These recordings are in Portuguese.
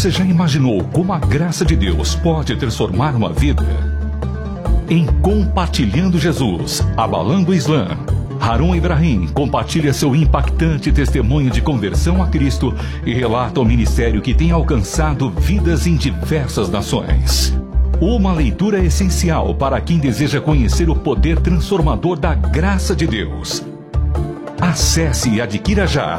Você já imaginou como a graça de Deus pode transformar uma vida? Em Compartilhando Jesus, Abalando o Islã, Harun Ibrahim compartilha seu impactante testemunho de conversão a Cristo e relata o ministério que tem alcançado vidas em diversas nações. Uma leitura essencial para quem deseja conhecer o poder transformador da graça de Deus. Acesse e adquira já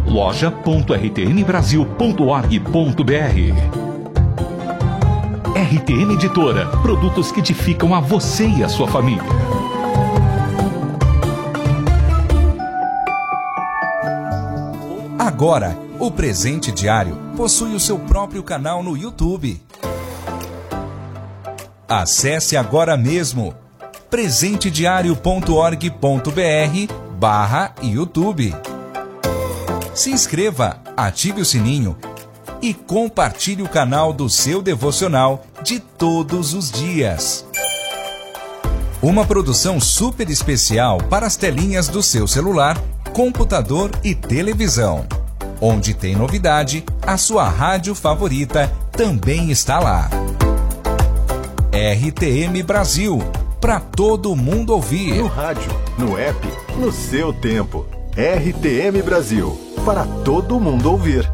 loja.rtmbrasil.org.br. RTM Editora, produtos que edificam a você e a sua família. Agora, o Presente Diário possui o seu próprio canal no YouTube. Acesse agora mesmo presentediario.org.br/YouTube. Se inscreva, ative o sininho e compartilhe o canal do seu devocional de todos os dias. Uma produção super especial para as telinhas do seu celular, computador e televisão. Onde tem novidade, a sua rádio favorita também está lá. RTM Brasil, para todo mundo ouvir. No rádio, no app, no seu tempo. RTM Brasil, para todo mundo ouvir.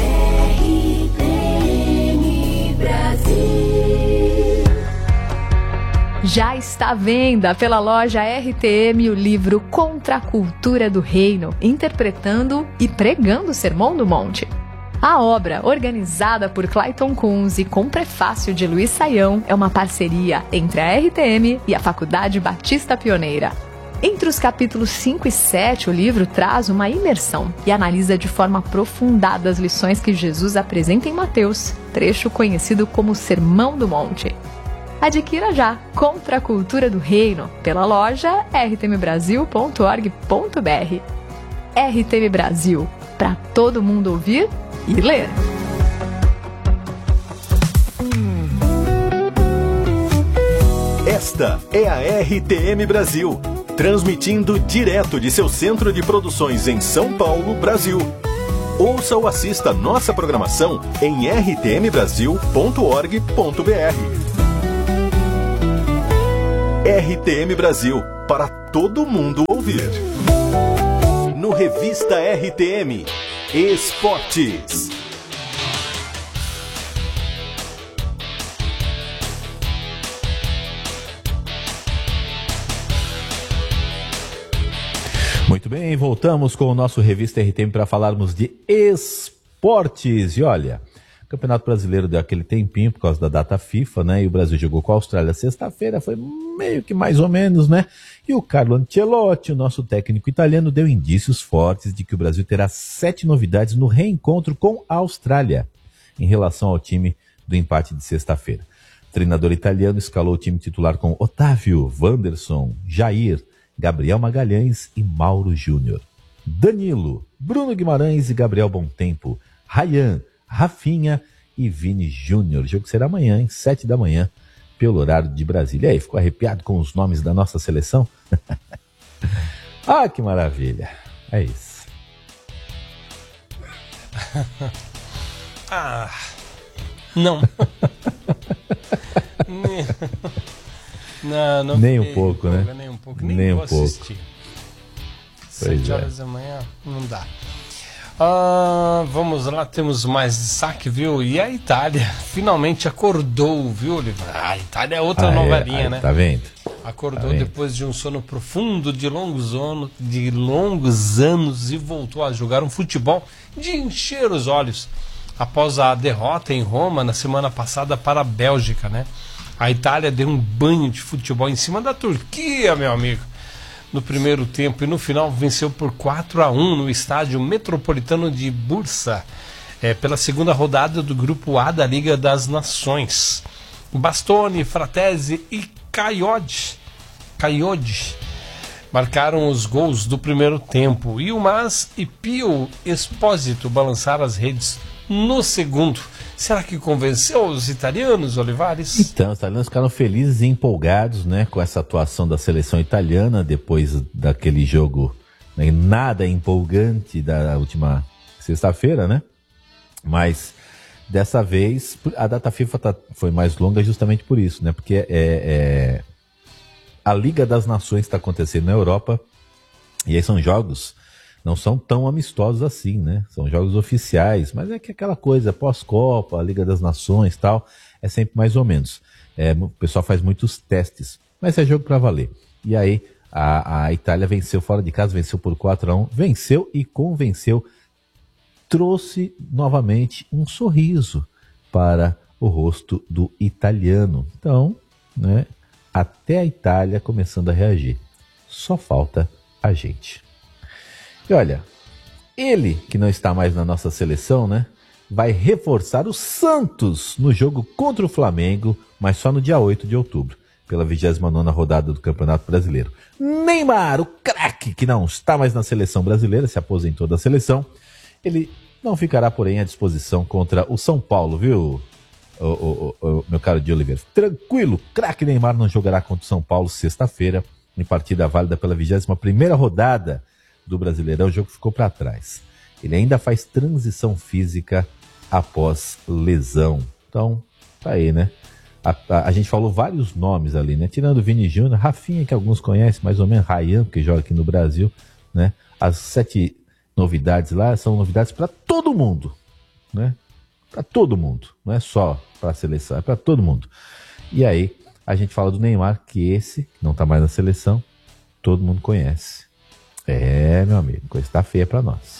RTM Brasil. Já está à venda pela loja RTM o livro Contra a Cultura do Reino, interpretando e pregando o Sermão do Monte. A obra, organizada por Clayton Kunz e com prefácio de Luiz Saião, é uma parceria entre a RTM e a Faculdade Batista Pioneira. Entre os capítulos 5 e 7, o livro traz uma imersão e analisa de forma aprofundada as lições que Jesus apresenta em Mateus, trecho conhecido como Sermão do Monte. Adquira já Contra a Cultura do Reino pela loja rtmbrasil.org.br. RTM Brasil, para todo mundo ouvir e ler. Esta é a RTM Brasil, transmitindo direto de seu centro de produções em São Paulo, Brasil. Ouça ou assista nossa programação em rtmbrasil.org.br. RTM Brasil, para todo mundo ouvir. No Revista RTM, Esportes. Muito bem, voltamos com o nosso Revista RTM para falarmos de esportes. E olha, o Campeonato Brasileiro deu aquele tempinho por causa da data FIFA, né? E o Brasil jogou com a Austrália sexta-feira, foi meio que mais ou menos, né? E o Carlo Ancelotti, o nosso técnico italiano, deu indícios fortes de que o Brasil terá 7 novidades no reencontro com a Austrália, em relação ao time do empate de sexta-feira. O treinador italiano escalou o time titular com Otávio, Wanderson, Jair, Gabriel Magalhães e Mauro Júnior. Danilo, Bruno Guimarães e Gabriel Bontempo, Ryan, Rafinha e Vini Júnior. O jogo será amanhã, às 7 da manhã, pelo horário de Brasília. E aí, ficou arrepiado com os nomes da nossa seleção? Ah, que maravilha. É isso. Não. Não nem um pouco, né? Nem um pouco, nem um pouco. Assistir. 7 horas da manhã, não dá. Vamos lá, temos mais destaque, viu? E a Itália finalmente acordou, viu, Oliver? A Itália é outra novelinha, né? Tá vendo? Acordou depois de um sono profundo de longos anos e voltou a jogar um futebol de encher os olhos após a derrota em Roma na semana passada para a Bélgica, né? A Itália deu um banho de futebol em cima da Turquia, meu amigo, no primeiro tempo, e no final venceu por 4-1 no estádio Metropolitano de Bursa, pela segunda rodada do Grupo A da Liga das Nações. Bastoni, Fratesi e Kayode marcaram os gols do primeiro tempo, e o Mas e Pio Esposito balançaram as redes no segundo. Será que convenceu os italianos, Olivares? Então, os italianos ficaram felizes e empolgados, né, com essa atuação da seleção italiana depois daquele jogo, né, nada empolgante da última sexta-feira, né? Mas Dessa vez, a data FIFA foi mais longa justamente por isso, né? Porque a Liga das Nações está acontecendo na Europa, e aí são jogos, não são tão amistosos assim, né? São jogos oficiais, mas é que aquela coisa, pós-Copa, a Liga das Nações e tal, é sempre mais ou menos. O pessoal faz muitos testes, mas é jogo para valer. E aí, a Itália venceu fora de casa, venceu por 4-1, venceu e convenceu, trouxe novamente um sorriso para o rosto do italiano. Então, né, até a Itália começando a reagir. Só falta a gente. E olha, ele que não está mais na nossa seleção, né, vai reforçar o Santos no jogo contra o Flamengo, mas só no dia 8 de outubro, pela 29ª rodada do Campeonato Brasileiro. Neymar, o craque que não está mais na seleção brasileira, se aposentou da seleção, ele não ficará, porém, à disposição contra o São Paulo, viu, meu caro de Oliveira? Tranquilo, craque Neymar não jogará contra o São Paulo sexta-feira, em partida válida pela 21ª rodada do Brasileirão. O jogo ficou para trás. Ele ainda faz transição física após lesão. Então, tá aí, né? A gente falou vários nomes ali, né? Tirando o Vini Júnior, Rafinha, que alguns conhecem, mais ou menos, Ryan, que joga aqui no Brasil, né? As 7 novidades lá são novidades para todo mundo, né? Para todo mundo, não é só para a seleção, é para todo mundo. E aí, a gente fala do Neymar, que esse, que não tá mais na seleção, todo mundo conhece. Meu amigo, coisa tá feia para nós.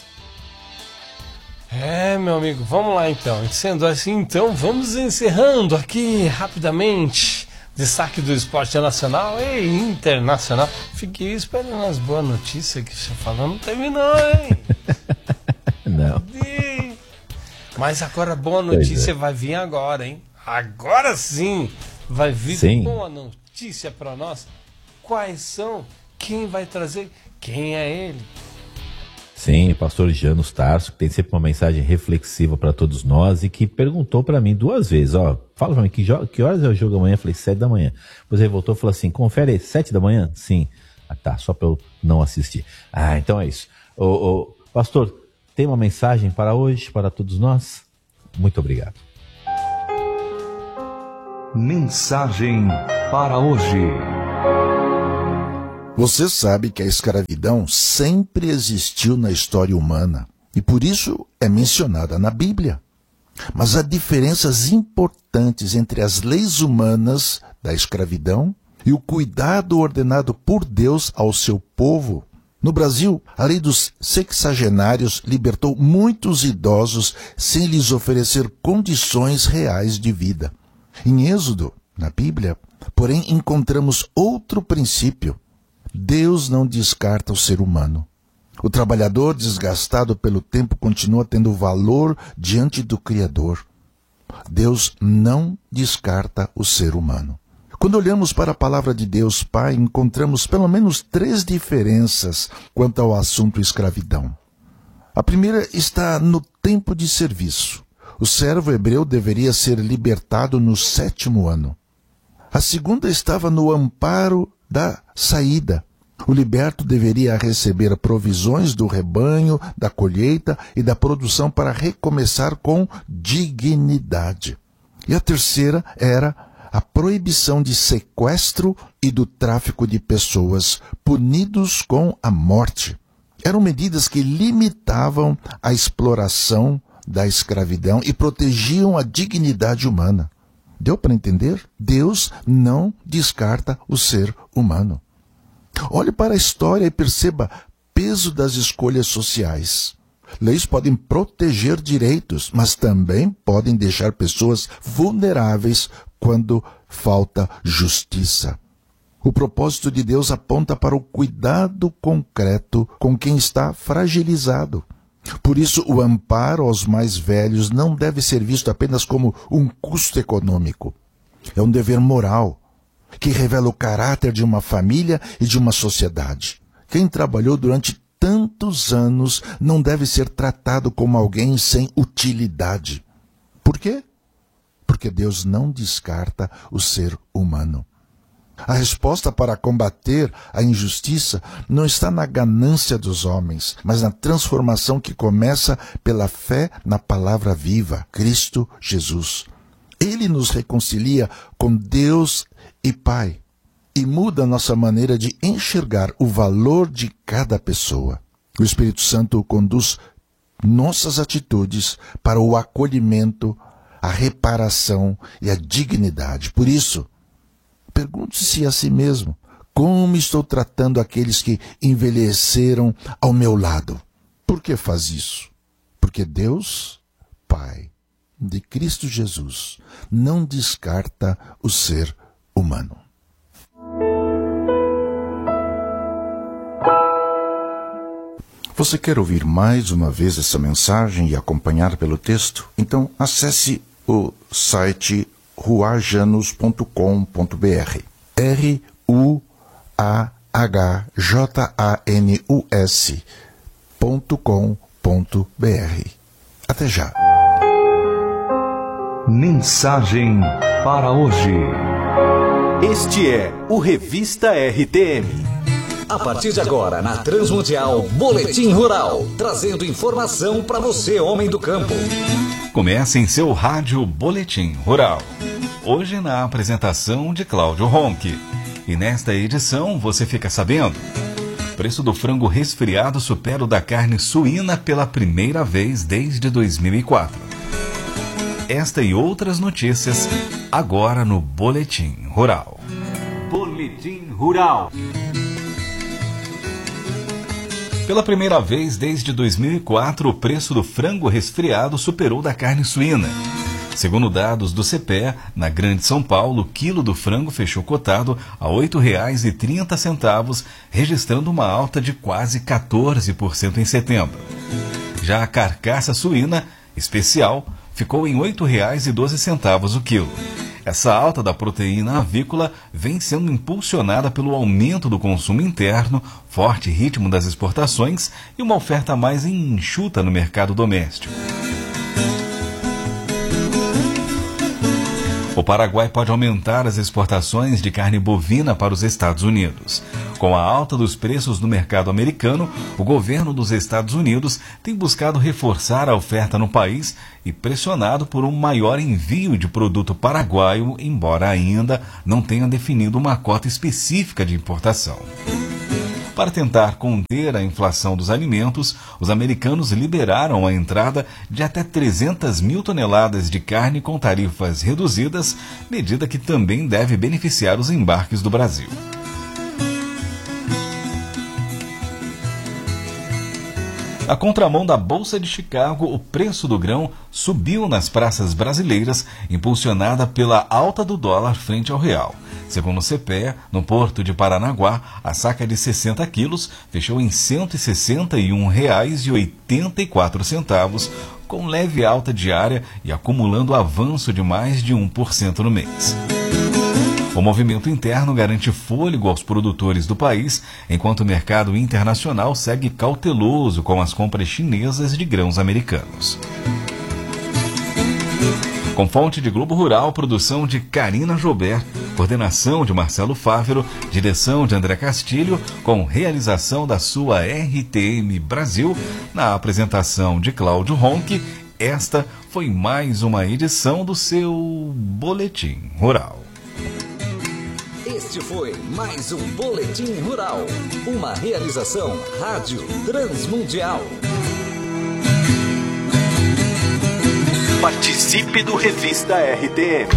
Meu amigo, vamos lá então. Sendo assim, então, vamos encerrando aqui rapidamente. Destaque do esporte nacional e internacional. Fiquei esperando as boas notícias que você falou, não terminou, hein? Não. Mas agora a boa notícia vai vir agora, hein? Agora sim vai vir boa notícia para nós. Quais são? Quem vai trazer? Quem é ele? Sim, o pastor Janus Tarso, que tem sempre uma mensagem reflexiva para todos nós e que perguntou para mim 2 vezes, fala para mim, que horas é o jogo amanhã? Eu falei, 7 da manhã. Depois ele voltou e falou assim, confere aí, 7 da manhã? Sim. Tá, só para eu não assistir. Então é isso. Pastor, tem uma mensagem para hoje, para todos nós? Muito obrigado. Mensagem para hoje. Você sabe que a escravidão sempre existiu na história humana e por isso é mencionada na Bíblia. Mas há diferenças importantes entre as leis humanas da escravidão e o cuidado ordenado por Deus ao seu povo. No Brasil, a lei dos sexagenários libertou muitos idosos sem lhes oferecer condições reais de vida. Em Êxodo, na Bíblia, porém, encontramos outro princípio. Deus não descarta o ser humano. O trabalhador desgastado pelo tempo continua tendo valor diante do Criador. Deus não descarta o ser humano. Quando olhamos para a palavra de Deus Pai, encontramos pelo menos 3 diferenças quanto ao assunto escravidão. A primeira está no tempo de serviço. O servo hebreu deveria ser libertado no 7º ano. A segunda estava no amparo da saída. O liberto deveria receber provisões do rebanho, da colheita e da produção para recomeçar com dignidade. E a terceira era a proibição de sequestro e do tráfico de pessoas, punidos com a morte. Eram medidas que limitavam a exploração da escravidão e protegiam a dignidade humana. Deu para entender? Deus não descarta o ser humano. Olhe para a história e perceba peso das escolhas sociais. Leis podem proteger direitos, mas também podem deixar pessoas vulneráveis quando falta justiça. O propósito de Deus aponta para o cuidado concreto com quem está fragilizado. Por isso, o amparo aos mais velhos não deve ser visto apenas como um custo econômico. É um dever moral, que revela o caráter de uma família e de uma sociedade. Quem trabalhou durante tantos anos não deve ser tratado como alguém sem utilidade. Por quê? Porque Deus não descarta o ser humano. A resposta para combater a injustiça não está na ganância dos homens, mas na transformação que começa pela fé na palavra viva, Cristo Jesus. Ele nos reconcilia com Deus e Pai e muda nossa maneira de enxergar o valor de cada pessoa. O Espírito Santo conduz nossas atitudes para o acolhimento, a reparação e a dignidade. Por isso, pergunte-se a si mesmo, como estou tratando aqueles que envelheceram ao meu lado? Por que faz isso? Porque Deus, Pai de Cristo Jesus, não descarta o ser humano. Você quer ouvir mais uma vez essa mensagem e acompanhar pelo texto? Então acesse o site ruajanus.com.br. ruajanus.com.br. Até já. Mensagem para hoje. Este é o Revista RTM. A partir de agora, na Transmundial, Boletim Rural, trazendo informação para você, homem do campo. Comece em seu rádio Boletim Rural. Hoje na apresentação de Cláudio Ronck. E nesta edição você fica sabendo: o preço do frango resfriado supera o da carne suína pela primeira vez desde 2004. Esta e outras notícias agora no Boletim Rural. Boletim Rural. Pela primeira vez desde 2004, o preço do frango resfriado superou o da carne suína. Segundo dados do CPE, na Grande São Paulo, o quilo do frango fechou cotado a R$ 8,30, registrando uma alta de quase 14% em setembro. Já a carcaça suína especial ficou em R$ 8,12 o quilo. Essa alta da proteína avícola vem sendo impulsionada pelo aumento do consumo interno, forte ritmo das exportações e uma oferta mais enxuta no mercado doméstico. O Paraguai pode aumentar as exportações de carne bovina para os Estados Unidos. Com a alta dos preços no mercado americano, o governo dos Estados Unidos tem buscado reforçar a oferta no país e pressionado por um maior envio de produto paraguaio, embora ainda não tenha definido uma cota específica de importação. Para tentar conter a inflação dos alimentos, os americanos liberaram a entrada de até 300 mil toneladas de carne com tarifas reduzidas, medida que também deve beneficiar os embarques do Brasil. A contramão da Bolsa de Chicago, o preço do grão subiu nas praças brasileiras, impulsionada pela alta do dólar frente ao real. Segundo o CPE, no porto de Paranaguá, a saca de 60 quilos fechou em R$ 161,84, com leve alta diária e acumulando avanço de mais de 1% no mês. O movimento interno garante fôlego aos produtores do país, enquanto o mercado internacional segue cauteloso com as compras chinesas de grãos americanos. Com fonte de Globo Rural, produção de Karina Joubert, coordenação de Marcelo Fávero, direção de André Castilho, com realização da sua RTM Brasil, na apresentação de Cláudio Ronck, esta foi mais uma edição do seu Boletim Rural. Este foi mais um Boletim Rural, uma realização Rádio Transmundial. Participe do Revista RTM.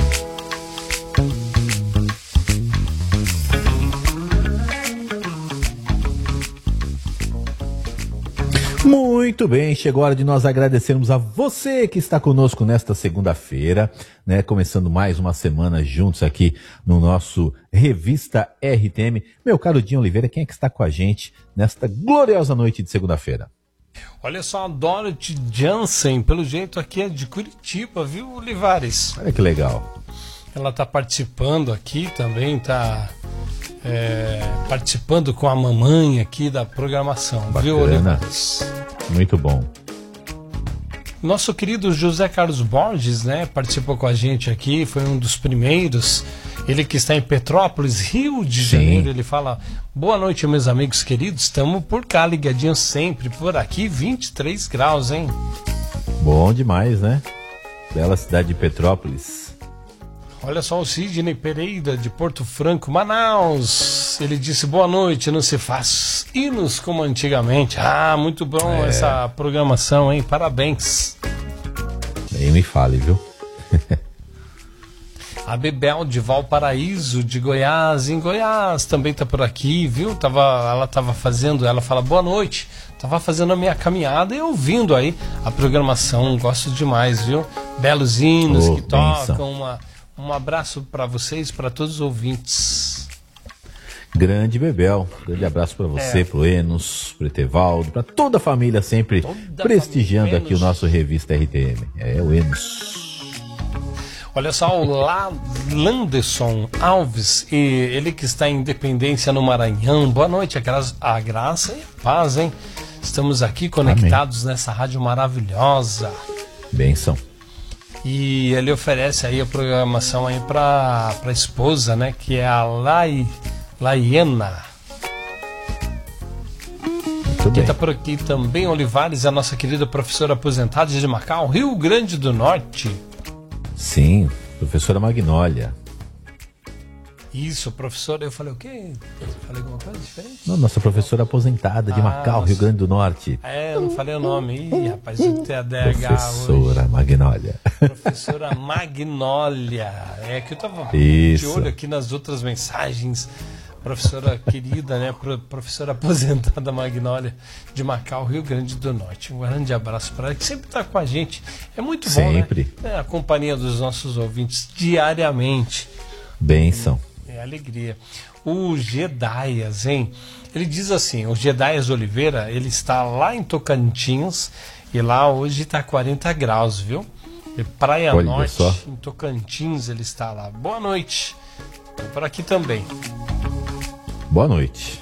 Muito bem, chegou a hora de nós agradecermos a você que está conosco nesta segunda-feira, né? Começando mais uma semana juntos aqui no nosso Revista RTM. Meu caro Dinho Oliveira, quem é que está com a gente nesta gloriosa noite de segunda-feira? Olha só, a Dorothy Jansen, pelo jeito aqui é de Curitiba, viu, Olivares? Olha que legal. Ela está participando aqui também, está participando com a mamãe aqui da programação. Bacana. Viu, Olivares? Muito bom. Nosso querido José Carlos Borges, né, participou com a gente aqui, foi um dos primeiros Ele que está em Petrópolis, Rio de Janeiro, ele fala: boa noite, meus amigos queridos, estamos por cá, ligadinhos sempre, por aqui, 23 graus, hein? Bom demais, né? Bela cidade de Petrópolis. Olha só o Sidney Pereira, de Porto Franco, Manaus. Ele disse: boa noite, não se faz hinos como antigamente. Ah, muito bom essa programação, hein? Parabéns. Nem me fale, viu? A Bebel de Valparaíso, de Goiás, em Goiás, também tá por aqui, viu? Ela fala: boa noite, tava fazendo a minha caminhada e ouvindo aí a programação, gosto demais, viu? Belos hinos que tocam, um abraço para vocês, para todos os ouvintes. Grande Bebel, grande abraço para você, pro Enos, pro Etevaldo, para toda a família sempre prestigiando família, aqui o nosso Revista RTM. É o Enos. Olha só, o Landerson Alves, e ele que está em Independência no Maranhão. Boa noite, a graça e a paz, hein? Estamos aqui conectados nessa rádio maravilhosa. Benção. E ele oferece aí a programação aí para a esposa, né? Que é a Laiena. Quem está por aqui também, Olivares, a nossa querida professora aposentada de Macau, Rio Grande do Norte. Sim, professora Magnólia. Isso, professora, eu falei o quê? Falei alguma coisa diferente? Não, nossa professora aposentada de Macau, Rio Grande do Norte. Eu não falei o nome. Ih, rapaz, o TDAH Professora hoje. Magnólia. Professora Magnólia. É que eu tava de olho aqui nas outras mensagens. Professora querida, né? Professora aposentada Magnólia de Macau, Rio Grande do Norte. Um grande abraço para ela, que sempre está com a gente. É muito bom, sempre. Né? A companhia dos nossos ouvintes diariamente. Benção. É alegria. O Gedaias, hein? Ele diz assim, o Gedaias Oliveira, ele está lá em Tocantins e lá hoje está 40 graus, viu? E Praia Olha Norte, só. em Tocantins, ele está lá. Boa noite. Estou por aqui também. Boa noite.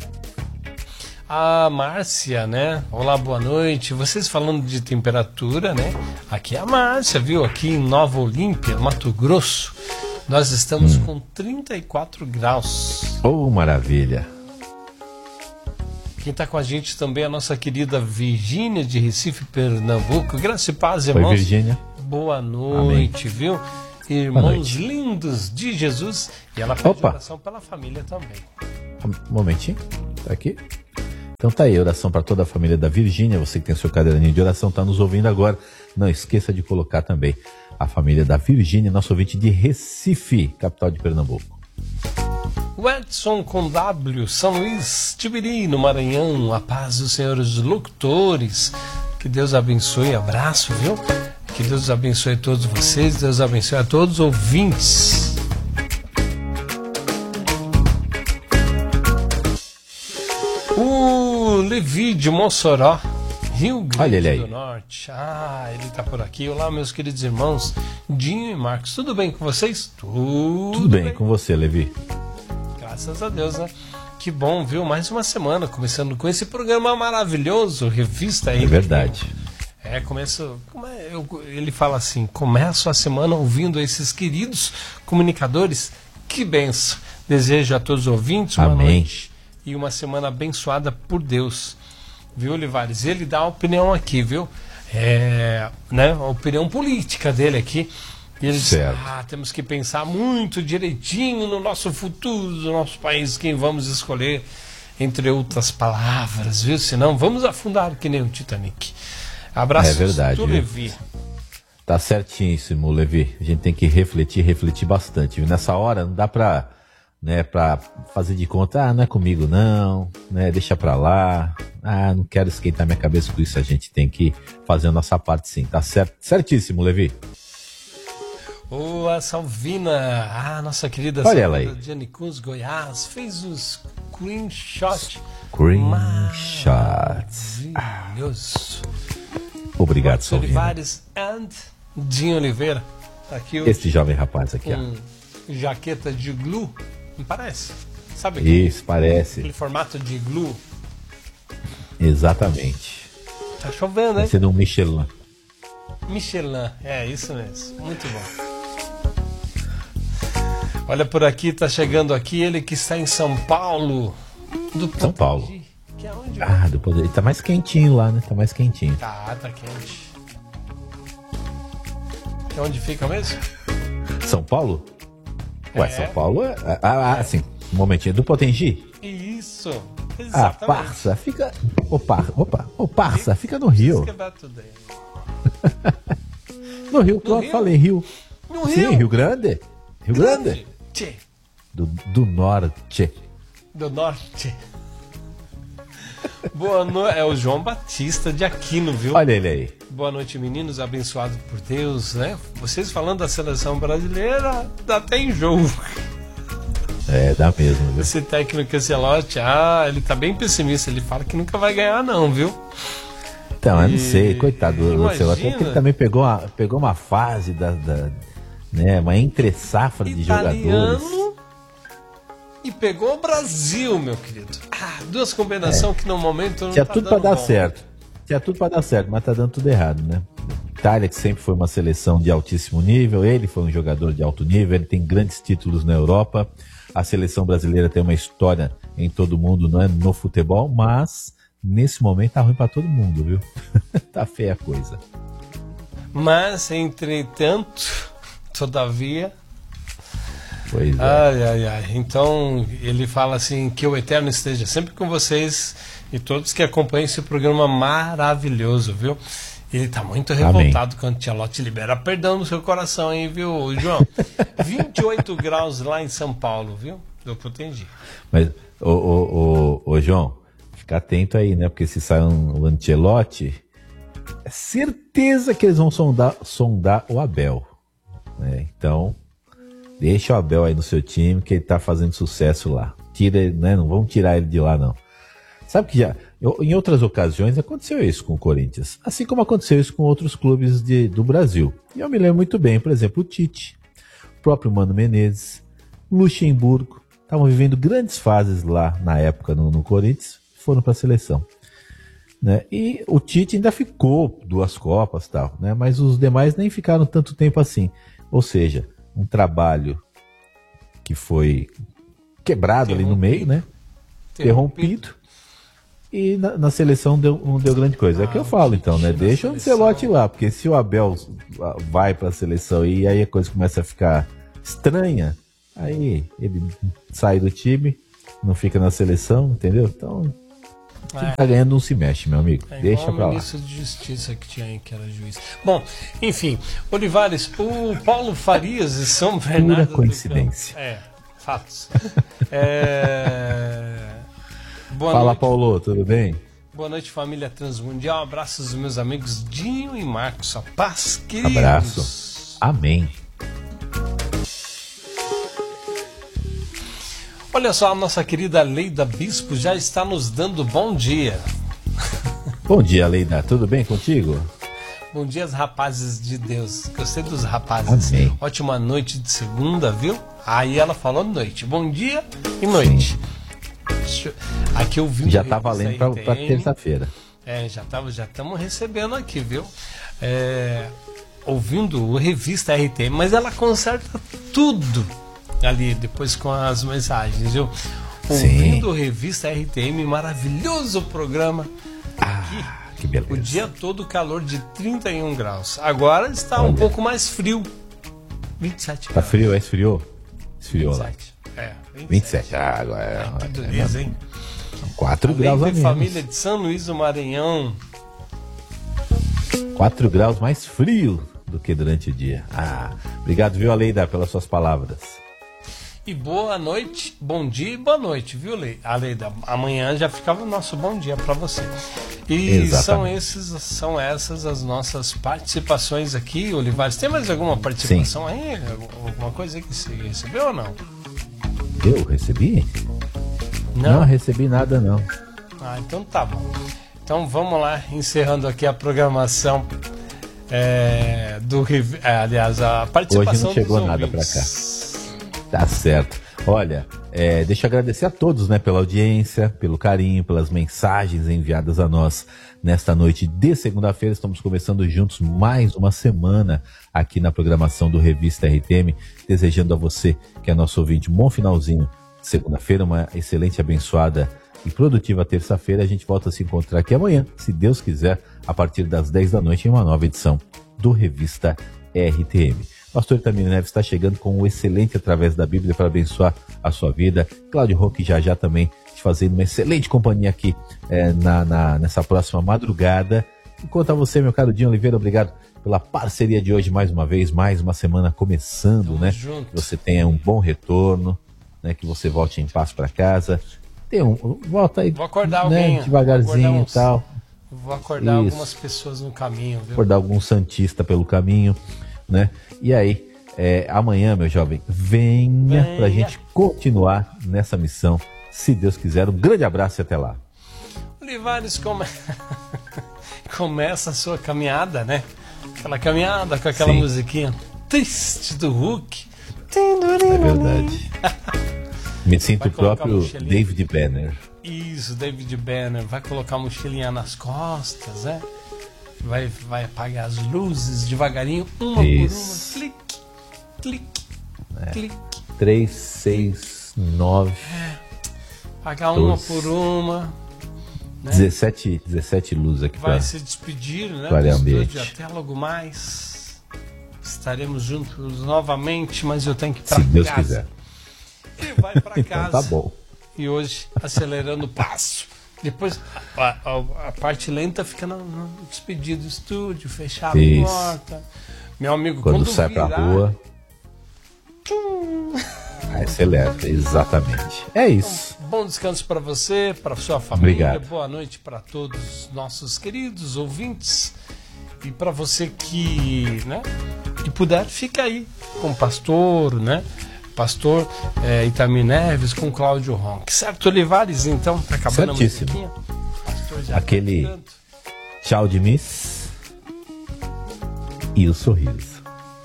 A Márcia, né? Olá, boa noite. Vocês falando de temperatura, né? Aqui é a Márcia, viu? Aqui em Nova Olímpia, Mato Grosso, nós estamos com 34 graus. Oh, maravilha. Quem está com a gente também é a nossa querida Virgínia, de Recife, Pernambuco. Graça e paz, irmãos. Oi, Virgínia. Boa noite, Amém. Viu? Irmãos lindos de Jesus. E ela pede oração pela família também. Um momentinho. Tá aqui? Então tá aí, oração para toda a família da Virgínia. Você que tem seu caderninho de oração, tá nos ouvindo agora. Não esqueça de colocar também a família da Virgínia, nosso ouvinte de Recife, capital de Pernambuco. O Edson com W, São Luís, Tibiri, no Maranhão. A paz dos senhores locutores. Que Deus abençoe. Abraço, viu? Que Deus abençoe todos vocês. Deus abençoe a todos os ouvintes. O Levi de Mossoró, Rio Grande do Norte. Ele tá por aqui. Olá, meus queridos irmãos Dinho e Marcos. Tudo bem com vocês? Tudo bem com você, Levi. Graças a Deus, né? Que bom, viu? Mais uma semana começando com esse programa maravilhoso, Revista RTM. É verdade. Ele fala assim: começo a semana ouvindo esses queridos comunicadores. Que benção. Desejo a todos os ouvintes uma noite e uma semana abençoada por Deus. Viu, Olivares? Ele dá a opinião aqui, viu? Né? A opinião política dele aqui. E ele diz: temos que pensar muito direitinho no nosso futuro, no nosso país, quem vamos escolher, entre outras palavras, viu? Senão vamos afundar que nem o Titanic. Abraço, é verdade, do Levi. Tá certíssimo, Levi. A gente tem que refletir bastante. Viu? Nessa hora não dá pra fazer de conta, não é comigo não, né? Deixa pra lá. Não quero esquentar minha cabeça com isso. A gente tem que fazer a nossa parte sim. Tá certíssimo, Levi. A Salvina, nossa querida Olha ela aí. de Anicus, Goiás, fez os screenshots. Maravilhoso. Obrigado, Salvina. Olivares and Dinho Oliveira. Aqui este jovem rapaz aqui, jaqueta de glue, não parece? Sabe? Isso, parece. Aquele formato de glue. Exatamente. Tá chovendo, hein? Vai ser de um Michelin. Michelin, é isso mesmo. Muito bom. Olha, por aqui, tá chegando aqui ele que está em São Paulo. São Paulo. Que é onde? Do Poder. Tá mais quentinho lá, né? Tá mais quentinho. Tá quente. Que é onde fica mesmo? São Paulo? Ué, São Paulo é... Assim, um momentinho. Do Potengi? Isso. Exatamente. Parça, fica... Parça, fica no Rio. No Rio, pronto, falei Rio. No Sim, Rio? Rio Grande. Rio Grande. Tchê. Do Norte. Do Norte. Boa noite. É o João Batista de Aquino, viu? Olha ele aí. Boa noite, meninos. Abençoado por Deus, né? Vocês falando da seleção brasileira, dá até enjoo. Dá mesmo, viu? Esse técnico Ancelotti, ele tá bem pessimista. Ele fala que nunca vai ganhar, não, viu? Então, eu não sei, coitado do Ancelotti. Ele também pegou uma fase né, uma entre-safra de jogadores. E pegou o Brasil, meu querido. Duas combinações que no momento não tinha tá tudo pra dar bom. certo. Tinha tudo pra dar certo, mas tá dando tudo errado, né? Itália, que sempre foi uma seleção de altíssimo nível, ele foi um jogador de alto nível, ele tem grandes títulos na Europa. A seleção brasileira tem uma história em todo o mundo, não é, no futebol, mas nesse momento tá ruim pra todo mundo, viu? Tá feia a coisa. Mas, entretanto, todavia... Pois é. Ai. Então, ele fala assim, que o Eterno esteja sempre com vocês e todos que acompanham esse programa maravilhoso, viu? Ele tá muito revoltado quando o Ancelotti libera perdão no seu coração, hein, viu, João? 28 graus lá em São Paulo, viu? Eu entendi. Mas, ô João, fica atento aí, né? Porque se sai o Ancelotti, é certeza que eles vão sondar o Abel. Né? Então, deixa o Abel aí no seu time, que ele tá fazendo sucesso lá. Tira ele, né? Não vamos tirar ele de lá, não. Sabe que em outras ocasiões aconteceu isso com o Corinthians, assim como aconteceu isso com outros clubes do Brasil. E eu me lembro muito bem, por exemplo, o Tite, o próprio Mano Menezes, Luxemburgo, estavam vivendo grandes fases lá na época no Corinthians, foram para a seleção. Né? E o Tite ainda ficou 2 Copas e tal, né? Mas os demais nem ficaram tanto tempo assim. Ou seja, um trabalho que foi quebrado ali no meio, né? Interrompido. E na seleção não deu grande coisa. É o que eu falo, então, né? Deixa o Ancelotti lá, porque se o Abel vai para a seleção e aí a coisa começa a ficar estranha, aí ele sai do time, não fica na seleção, entendeu? Então, quem tá ganhando não se mexe, meu amigo. Deixa pra lá. O ministro de Justiça que tinha aí, que era juiz. Bom, enfim, Olivares, o Paulo Farias e São Bernardo. Pura coincidência. Fatos. Boa Fala, noite. Paulo, tudo bem? Boa noite, família Transmundial. Abraços dos meus amigos Dinho e Marcos. A paz, queridos. Abraço. Amém. Olha só, a nossa querida Leida Bispo já está nos dando bom dia. Bom dia, Leida. Tudo bem contigo? Bom dia, rapazes de Deus. Gostei dos rapazes. Amém. Ótima noite de segunda, viu? Aí ela falou noite. Bom dia e noite. Sim. Aqui eu vi. Já tá valendo para terça-feira. Já estamos recebendo aqui, viu? Ouvindo o Revista RTM, mas ela conserta tudo ali depois com as mensagens, viu? Ouvindo Revista RTM, maravilhoso programa. Aqui, que beleza. O dia todo calor de 31 graus. Agora está um pouco mais frio. 27 graus. Tá frio, esfriou? Esfriou 27. lá. 27. Agora que dureza, hein? 4 graus a menos. Família de São Luís do Maranhão. 4 graus mais frio do que durante o dia. Obrigado, viu, Aleida, pelas suas palavras. E boa noite, bom dia e boa noite, viu, Aleida? Amanhã já ficava o nosso bom dia para você. E são essas as nossas participações aqui, Olivares. Tem mais alguma participação aí? Alguma coisa que você recebeu ou não? Eu recebi? Não recebi nada, não. Então tá bom. Então vamos lá, encerrando aqui a programação aliás, a participação hoje não chegou dos nada ouvintes. pra cá. Tá certo. Olha, deixa eu agradecer a todos, né, pela audiência, pelo carinho, pelas mensagens enviadas a nós nesta noite de segunda-feira. Estamos começando juntos mais uma semana aqui na programação do Revista RTM, desejando a você, que é nosso ouvinte, um bom finalzinho de segunda-feira, uma excelente, abençoada e produtiva terça-feira. A gente volta a se encontrar aqui amanhã, se Deus quiser, a partir das 10 da noite, em uma nova edição do Revista RTM. Pastor Itamir Neves está chegando com um excelente Através da Bíblia para abençoar a sua vida. Cláudio Roque já também te fazendo uma excelente companhia aqui nessa próxima madrugada. Enquanto a você, meu caro Dinho Oliveira, obrigado pela parceria de hoje mais uma vez, mais uma semana começando, Tamo né? junto. Que você tenha um bom retorno, né? Que você volte em paz para casa. Volta aí, Vou acordar né? alguém. Devagarzinho e tal. Vou acordar Isso. algumas pessoas no caminho, viu? Acordar algum santista pelo caminho, né? E aí, amanhã, meu jovem, venha pra gente continuar nessa missão, se Deus quiser. Um grande abraço e até lá. Olivares começa a sua caminhada, né? Aquela caminhada com aquela Sim. musiquinha triste do Hulk. É verdade. Me sinto Vai o colocar próprio mochilinha. David Banner. Isso, David Banner. Vai colocar a mochilinha nas costas, né? Vai apagar as luzes devagarinho, uma Isso. por uma. Clique, clique, clique. 3, 6, 9, Apagar uma 12. por uma. Né? 17 luzes aqui Vai pra... se despedir, né? clarear do o ambiente. estúdio. Até logo mais. Estaremos juntos novamente, mas eu tenho que ir pra Se Deus casa. quiser. E vai pra casa. Então tá bom. E hoje, acelerando o passo. Depois, a parte lenta fica no despedido do estúdio, fechar Isso. a porta. Meu amigo, Quando sai pra virar, rua... Acelera, exatamente. É isso. Bom descanso para você, para sua família. Obrigado. Boa noite para todos os nossos queridos ouvintes. E para você que puder, fica aí com o pastor, né? Pastor Itamir Neves com Cláudio Ronque. Certo, Olivares? Então, tá acabando Certíssimo. a musiquinha. Pastor já Aquele tá cantando. tchau de Miss e o sorriso.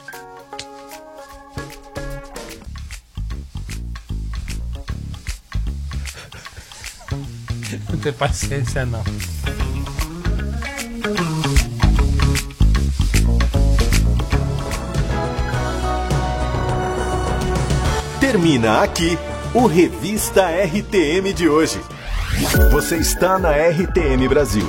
Não tem paciência, não. Termina aqui o Revista RTM de hoje. Você está na RTM Brasil.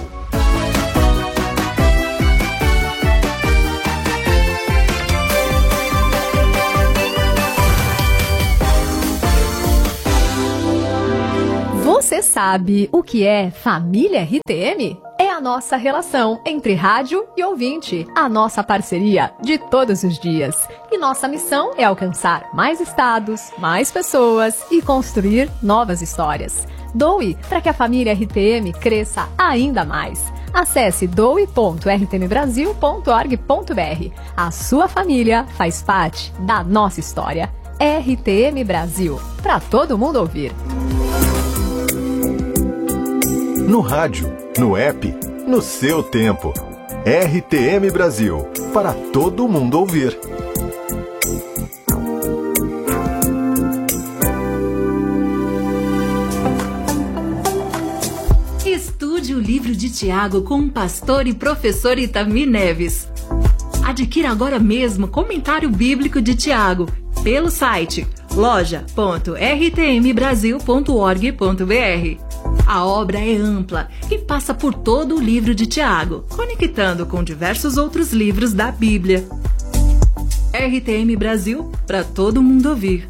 Você sabe o que é família RTM? É a nossa relação entre rádio e ouvinte, a nossa parceria de todos os dias. E nossa missão é alcançar mais estados, mais pessoas e construir novas histórias. Doe para que a família RTM cresça ainda mais. Acesse doe.rtmbrasil.org.br. A sua família faz parte da nossa história. RTM Brasil, para todo mundo ouvir. No rádio, no app, no seu tempo. RTM Brasil, para todo mundo ouvir. Estude o livro de Tiago com o pastor e professor Itamir Neves. Adquira agora mesmo Comentário Bíblico de Tiago pelo site loja.rtmbrasil.org.br. A obra é ampla e passa por todo o livro de Tiago, conectando com diversos outros livros da Bíblia. RTM Brasil, para todo mundo ouvir.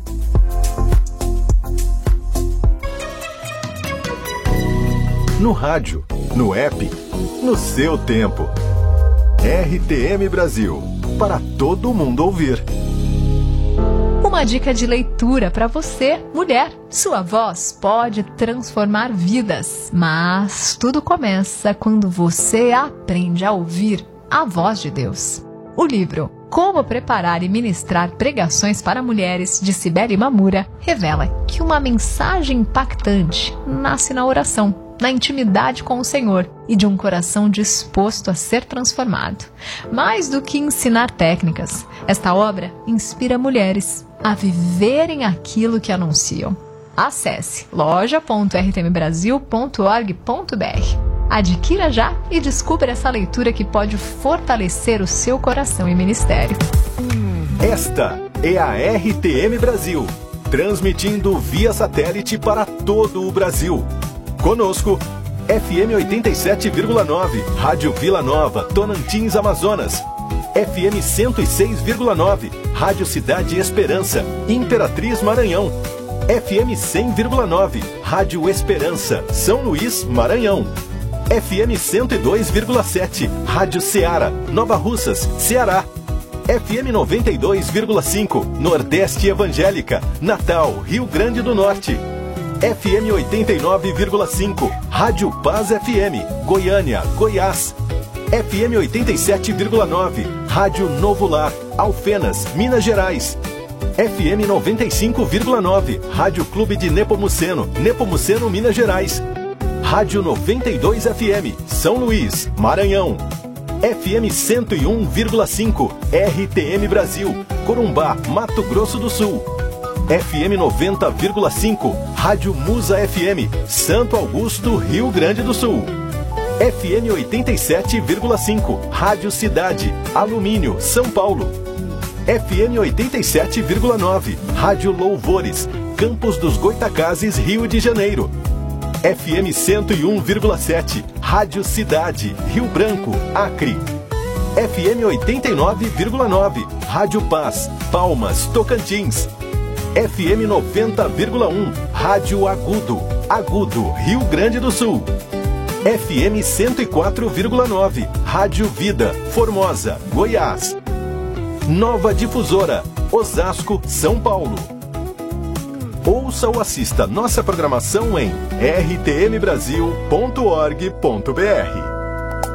No rádio, no app, no seu tempo. RTM Brasil, para todo mundo ouvir. Uma dica de leitura para você, mulher. Sua voz pode transformar vidas, mas tudo começa quando você aprende a ouvir a voz de Deus. O livro Como Preparar e Ministrar Pregações para Mulheres, de Cibele Mamura, revela que uma mensagem impactante nasce na oração, na intimidade com o Senhor e de um coração disposto a ser transformado. Mais do que ensinar técnicas, esta obra inspira mulheres a viverem aquilo que anunciam. Acesse loja.rtmbrasil.org.br. Adquira já e descubra essa leitura que pode fortalecer o seu coração e ministério. Esta é a RTM Brasil, transmitindo via satélite para todo o Brasil. Conosco, FM 87,9, Rádio Vila Nova, Tonantins, Amazonas. FM 106,9, Rádio Cidade Esperança, Imperatriz, Maranhão. FM 100,9, Rádio Esperança, São Luís, Maranhão. FM 102,7, Rádio Ceará, Nova Russas, Ceará. FM 92,5, Nordeste Evangélica, Natal, Rio Grande do Norte. FM 89,5, Rádio Paz FM, Goiânia, Goiás. FM 87,9, Rádio Novo Lar, Alfenas, Minas Gerais. FM 95,9, Rádio Clube de Nepomuceno, Nepomuceno, Minas Gerais. Rádio 92 FM, São Luís, Maranhão. FM 101,5, RTM Brasil, Corumbá, Mato Grosso do Sul. FM 90,5, Rádio Musa FM, Santo Augusto, Rio Grande do Sul. FM 87,5, Rádio Cidade, Alumínio, São Paulo. FM 87,9, Rádio Louvores, Campos dos Goitacazes, Rio de Janeiro. FM 101,7, Rádio Cidade, Rio Branco, Acre. FM 89,9, Rádio Paz, Palmas, Tocantins. FM 90,1, Rádio Agudo, Agudo, Rio Grande do Sul. FM 104,9, Rádio Vida, Formosa, Goiás. Nova Difusora, Osasco, São Paulo. Ouça ou assista nossa programação em rtmbrasil.org.br.